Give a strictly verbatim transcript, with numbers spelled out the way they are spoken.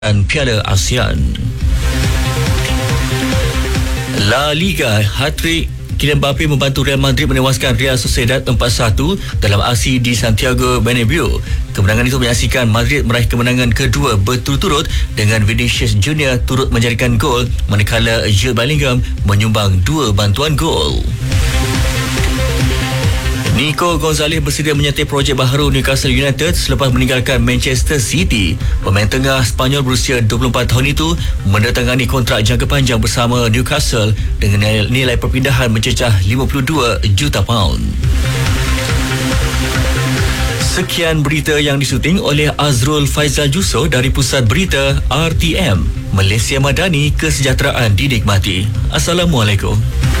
dan Piala ASEAN. La Liga, hat-trick Kylian Mbappe membantu Real Madrid menewaskan Real Sociedad empat satu dalam aksi di Santiago Bernabeu. Kemenangan itu menyaksikan Madrid meraih kemenangan kedua berturut-turut dengan Vinicius Junior turut menjadikan gol, manakala Jude Bellingham menyumbang dua bantuan gol. Nico Gonzalez bersedia menyertai projek baharu Newcastle United selepas meninggalkan Manchester City. Pemain tengah Spanyol berusia dua puluh empat tahun itu mendatangani kontrak jangka panjang bersama Newcastle dengan nilai perpindahan mencecah lima puluh dua juta pound. Sekian berita yang disuting oleh Azrul Faizal Juso dari Pusat Berita R T M. Malaysia Madani, kesejahteraan dinikmati. Assalamualaikum.